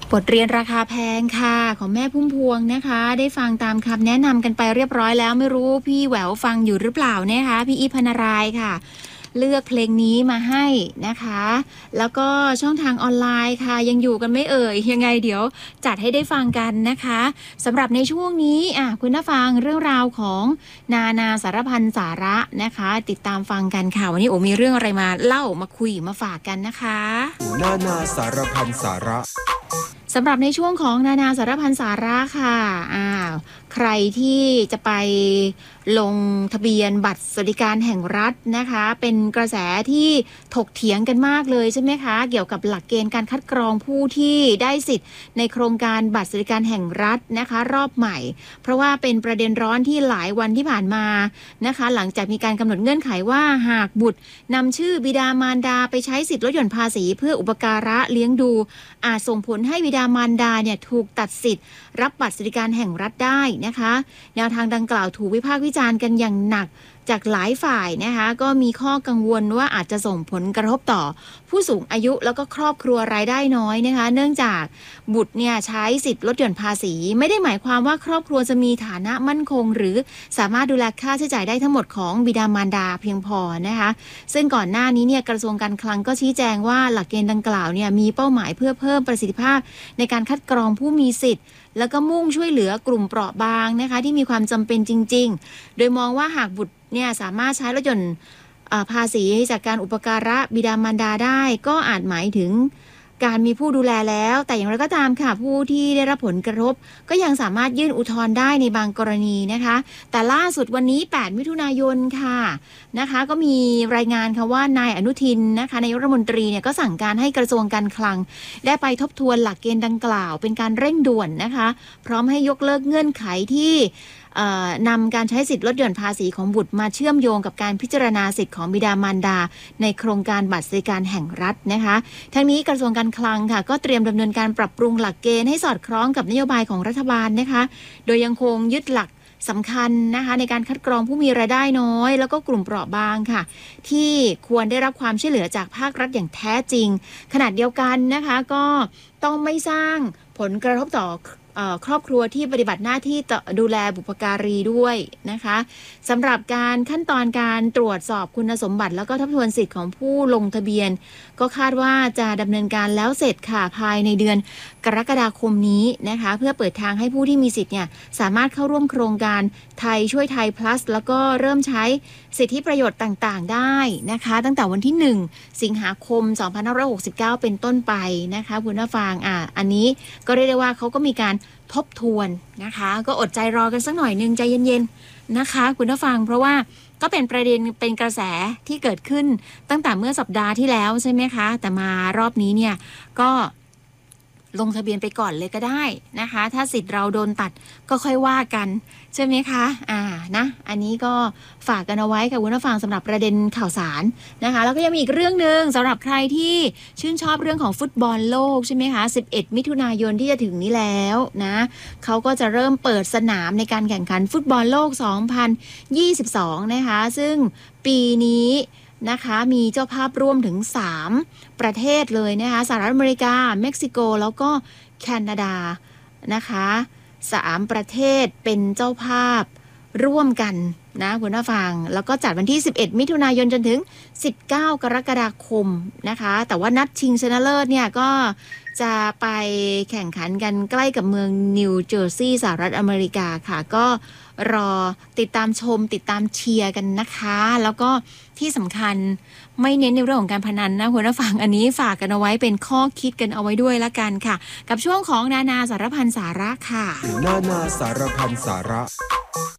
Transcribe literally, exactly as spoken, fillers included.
บทเรียนราคาแพงค่ะของแม่พุ่มพวงนะคะได้ฟังตามคำแนะนำกันไปเรียบร้อยแล้วไม่รู้พี่แหววฟังอยู่หรือเปล่านะคะพี่อีพนารายค่ะเลือกเพลงนี้มาให้นะคะแล้วก็ช่องทางออนไลน์ค่ะยังอยู่กันไม่เอ่ยยังไงเดี๋ยวจัดให้ได้ฟังกันนะคะสำหรับในช่วงนี้อ่ะคุณผู้ฟังเรื่องราวของนานาสารพันสาระนะคะติดตามฟังกันค่ะวันนี้โอมีเรื่องอะไรมาเล่ามาคุยมาฝากกันนะคะนานาสารพันสาระสำหรับในช่วงของนานาสารพันสาระค่ะอ้าวใครที่จะไปลงทะเบียนบัตรสวัสดิการแห่งรัฐนะคะเป็นกระแสที่ถกเถียงกันมากเลยใช่ไหมคะเกี่ยวกับหลักเกณฑ์การคัดกรองผู้ที่ได้สิทธิ์ในโครงการบัตรสวัสดิการแห่งรัฐนะคะรอบใหม่เพราะว่าเป็นประเด็นร้อนที่หลายวันที่ผ่านมานะคะหลังจากมีการกำหนดเงื่อนไขว่าหากบุตรนำชื่อบิดามารดาไปใช้สิทธิลดหย่อนภาษีเพื่ออุปการะเลี้ยงดูอาจส่งผลให้บิดามารดาเนี่ยถูกตัดสิทธิ์รับบัตรสวัสดิการแห่งรัฐได้นะคะแนวทางดังกล่าวถูกวิพากษ์วิจารณ์กันอย่างหนักจากหลายฝ่ายนะคะก็มีข้อกังวลว่าอาจจะส่งผลกระทบต่อผู้สูงอายุแล้วก็ครอบครัวรายได้น้อยนะคะเนื่องจากบุตรเนี่ยใช้สิทธิ์ลดหย่อนภาษีไม่ได้หมายความว่าครอบครัวจะมีฐานะมั่นคงหรือสามารถดูแลค่าใช้จ่ายได้ทั้งหมดของบิดามารดาเพียงพอนะคะซึ่งก่อนหน้านี้เนี่ยกระทรวงการคลังก็ชี้แจงว่าหลักเกณฑ์ดังกล่าวเนี่ยมีเป้าหมายเพื่อเพิ่มประสิทธิภาพในการคัดกรองผู้มีสิทธิ์แล้วก็มุ่งช่วยเหลือกลุ่มเปราะบางนะคะที่มีความจำเป็นจริงๆโดยมองว่าหากบุตรเนี่ยสามารถใช้ลดหย่อนภาษีจากการอุปการะบิดามารดาได้ก็อาจหมายถึงการมีผู้ดูแลแล้วแต่อย่างไรก็ตามค่ะผู้ที่ได้รับผลกระทบก็ยังสามารถยื่นอุทธรณ์ได้ในบางกรณีนะคะแต่ล่าสุดวันนี้แปดมิถุนายนค่ะนะคะก็มีรายงานค่ะว่านายอนุทินนะคะนายกรัฐมนตรีเนี่ยก็สั่งการให้กระทรวงการคลังได้ไปทบทวนหลักเกณฑ์ดังกล่าวเป็นการเร่งด่วนนะคะพร้อมให้ยกเลิกเงื่อนไขที่นำการใช้สิทธิลดหย่อนภาษีของบุตรมาเชื่อมโยงกับการพิจารณาสิทธิของบิดามารดาในโครงการบัตรสวัสดิการแห่งรัฐนะคะทั้งนี้กระทรวงการคลังค่ะก็เตรียมดำเนินการปรับปรุงหลักเกณฑ์ให้สอดคล้องกับนโยบายของรัฐบาลนะคะโดยยังคงยึดหลักสำคัญนะคะในการคัดกรองผู้มีรายได้น้อยแล้วก็กลุ่มเปราะบางค่ะที่ควรได้รับความช่วยเหลือจากภาครัฐอย่างแท้จริงขณะเดียวกันนะคะก็ต้องไม่สร้างผลกระทบต่อครอบครัวที่ปฏิบัติหน้าที่ดูแลบุพการีด้วยนะคะสำหรับการขั้นตอนการตรวจสอบคุณสมบัติแล้วก็ทบทวนสิทธิ์ของผู้ลงทะเบียนก็คาดว่าจะดำเนินการแล้วเสร็จค่ะภายในเดือนกรกฎาคมนี้นะคะเพื่อเปิดทางให้ผู้ที่มีสิทธิ์เนี่ยสามารถเข้าร่วมโครงการไทยช่วยไทย plus แล้วก็เริ่มใช้สิทธิประโยชน์ต่างๆได้นะคะตั้งแต่วันที่หนึ่งสิงหาคมสองพันห้าร้อยหกสิบเก้าเป็นต้นไปนะคะคุณผู้ฟังอ่ะอันนี้ก็เรียกได้ว่าเขาก็มีการทบทวนนะคะก็อดใจรอกันสักหน่อยนึงใจเย็นๆนะคะคุณผู้ฟังเพราะว่าก็เป็นประเด็นเป็นกระแสที่เกิดขึ้นตั้งแต่เมื่อสัปดาห์ที่แล้วใช่ไหมคะแต่มารอบนี้เนี่ยก็ลงทะเบียนไปก่อนเลยก็ได้นะคะถ้าสิทธิ์เราโดนตัดก็ค่อยว่ากันใช่ไหมคะอ่านะอันนี้ก็ฝากกันเอาไว้กับคุณผู้ฟังสำหรับประเด็นข่าวสารนะคะแล้วก็ยังมีอีกเรื่องนึงสำหรับใครที่ชื่นชอบเรื่องของฟุตบอลโลกใช่ไหมคะสิบเอ็ดมิถุนายนที่จะถึงนี้แล้วนะเขาก็จะเริ่มเปิดสนามในการแข่งขันฟุตบอลโลกสองพันยี่สิบสองนะคะซึ่งปีนี้นะคะมีเจ้าภาพร่วมถึงสามประเทศเลยนะคะสหรัฐอเมริกาเม็กซิโกแล้วก็แคนาดานะคะสามประเทศเป็นเจ้าภาพร่วมกันนะคุณผู้ฟังแล้วก็จัดวันที่สิบเอ็ดมิถุนายนจนถึงสิบเก้ากรกฎาคมนะคะแต่ว่านัดชิงชนะเลิศเนี่ยก็จะไปแข่งขันกันใกล้กับเมืองนิวเจอร์ซีย์สหรัฐอเมริกาค่ะก็รอติดตามชมติดตามเชียร์กันนะคะแล้วก็ที่สำคัญไม่เน้นในเรื่องของการพนันนะคุณผู้ฟังอันนี้ฝากกันเอาไว้เป็นข้อคิดกันเอาไว้ด้วยละกันค่ะกับช่วงของนานาสารพันสาระค่ะนานาสารพันสาระ